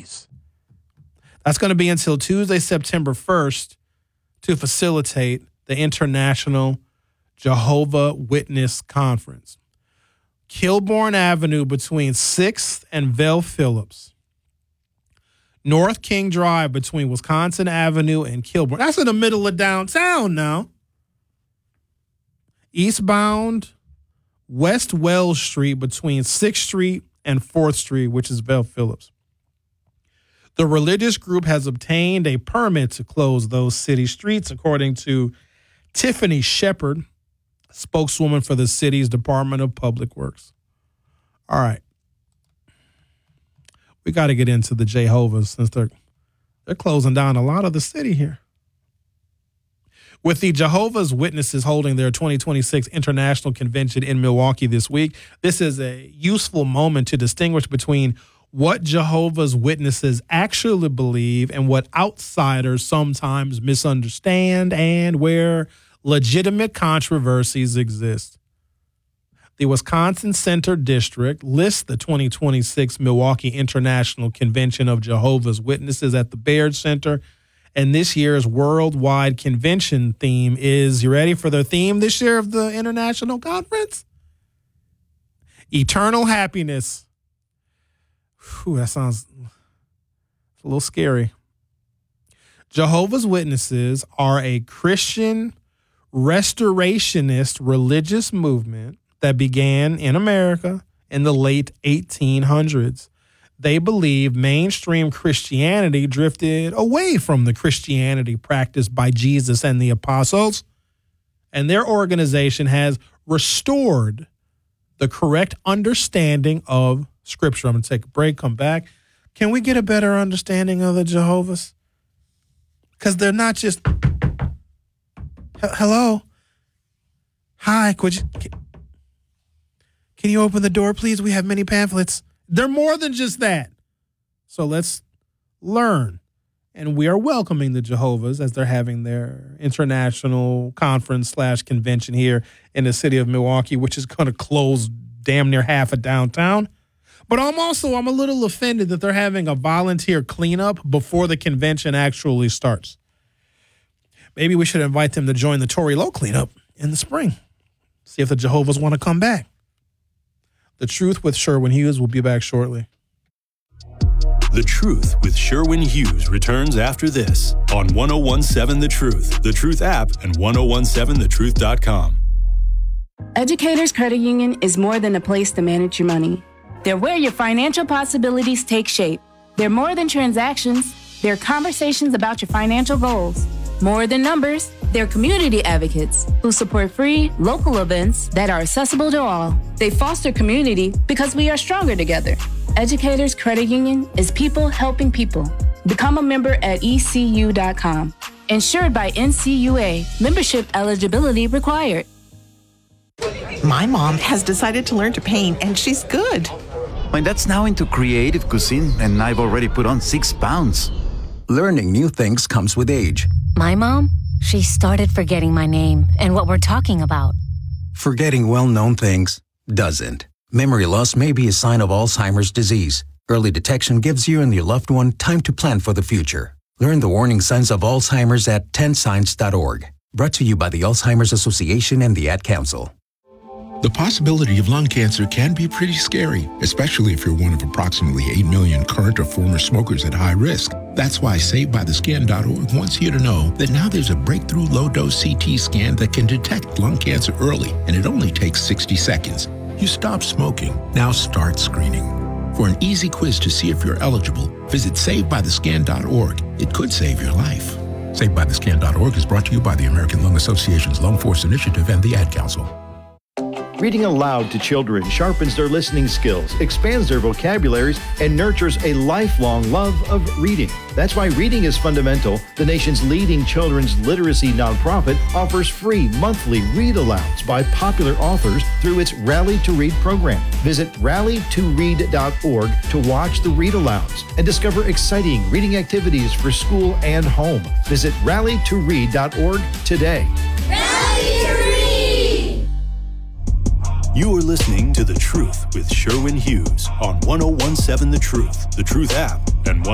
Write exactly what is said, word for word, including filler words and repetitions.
cities. That's going to be until Tuesday, September first, to facilitate the International Jehovah Witness Conference. Kilbourne Avenue between sixth and Vel Phillips. North King Drive between Wisconsin Avenue and Kilbourne. That's in the middle of downtown now. Eastbound West Wells Street between sixth Street and fourth Street, which is Vel Phillips. The religious group has obtained a permit to close those city streets, according to Tiffany Shepard, spokeswoman for the city's Department of Public Works. All right. We got to get into the Jehovah's since they're they're closing down a lot of the city here. With the Jehovah's Witnesses holding their twenty twenty-six International Convention in Milwaukee this week, this is a useful moment to distinguish between what Jehovah's Witnesses actually believe and what outsiders sometimes misunderstand, and where legitimate controversies exist. The Wisconsin Center District lists the twenty twenty-six Milwaukee International Convention of Jehovah's Witnesses at the Baird Center, and this year's worldwide convention theme is, you ready for their theme this year of the International Conference? Eternal happiness. Whew, that sounds a little scary. Jehovah's Witnesses are a Christian restorationist religious movement that began in America in the late eighteen hundreds. They believe mainstream Christianity drifted away from the Christianity practiced by Jesus and the apostles, and their organization has restored the correct understanding of Scripture. I'm going to take a break, come back. Can we get a better understanding of the Jehovah's? Because they're not just, hello? Hi, could you, can you open the door, please? We have many pamphlets. They're more than just that. So let's learn. And we are welcoming the Jehovah's as they're having their international conference slash convention here in the city of Milwaukee, which is going to close damn near half of downtown. But I'm also, I'm a little offended that they're having a volunteer cleanup before the convention actually starts. Maybe we should invite them to join the Tory Lowe cleanup in the spring. See if the Jehovah's want to come back. The Truth with Sherwin Hughes will be back shortly. The Truth with Sherwin Hughes returns after this on ten seventeen The Truth, The Truth app, and ten seventeen the truth dot com. Educators Credit Union is more than a place to manage your money. They're where your financial possibilities take shape. They're more than transactions. They're conversations about your financial goals. More than numbers, they're community advocates who support free, local events that are accessible to all. They foster community because we are stronger together. Educators Credit Union is people helping people. Become a member at E C U dot com. Insured by N C U A. Membership eligibility required. My mom has decided to learn to paint, and she's good. My dad's now into creative cuisine, and I've already put on six pounds. Learning new things comes with age. My mom, she started forgetting my name and what we're talking about. Forgetting well-known things doesn't. Memory loss may be a sign of Alzheimer's disease. Early detection gives you and your loved one time to plan for the future. Learn the warning signs of Alzheimer's at ten signs dot org. Brought to you by the Alzheimer's Association and the Ad Council. The possibility of lung cancer can be pretty scary, especially if you're one of approximately eight million current or former smokers at high risk. That's why Saved by the Skin dot org wants you to know that now there's a breakthrough low-dose C T scan that can detect lung cancer early, and it only takes sixty seconds. You stop smoking, now start screening. For an easy quiz to see if you're eligible, visit Saved by the Skin dot org. It could save your life. Saved by the Skin dot org is brought to you by the American Lung Association's Lung Force Initiative and the Ad Council. Reading aloud to children sharpens their listening skills, expands their vocabularies, and nurtures a lifelong love of reading. That's why Reading is Fundamental, the nation's leading children's literacy nonprofit, offers free monthly read-alouds by popular authors through its Rally to Read program. Visit rally to read dot org to watch the read-alouds and discover exciting reading activities for school and home. Visit rally to read dot org today. Rally to Read! You are listening to The Truth with Sherwin Hughes on ten seventeen The Truth, The Truth app, and